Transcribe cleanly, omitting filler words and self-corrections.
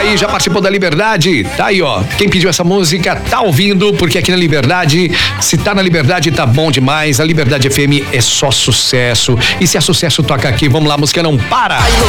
aí, já participou da Liberdade? Tá aí, ó. Quem pediu essa música tá ouvindo, porque aqui na Liberdade, se tá na Liberdade, tá bom demais. A Liberdade FM é só sucesso. E se é sucesso, toca aqui. Vamos lá, a música não para. Aí no